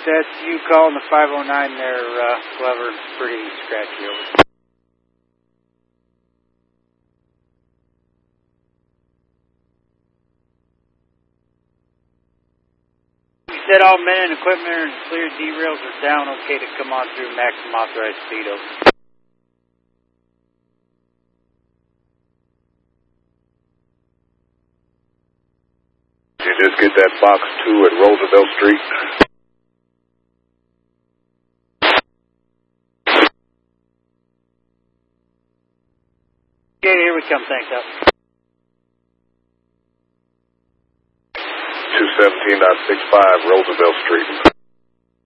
That's you calling the 509 there, Glover. Pretty scratchy over. You said all men and equipment are clear, derails are down, okay to come on through maximum authorized speed, over. You just get that box 2 at Roosevelt Street. Okay, here we come, thanks, up. 217.65 Roosevelt Street.